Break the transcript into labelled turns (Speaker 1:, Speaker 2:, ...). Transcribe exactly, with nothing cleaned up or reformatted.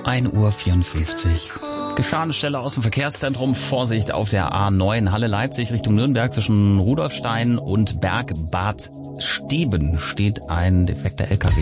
Speaker 1: ein Uhr vierundfünfzig. Gefahrenstelle aus dem Verkehrszentrum. Vorsicht auf der A neun Halle Leipzig Richtung Nürnberg zwischen Rudolfstein und Berg Bad Steben steht ein defekter L K W.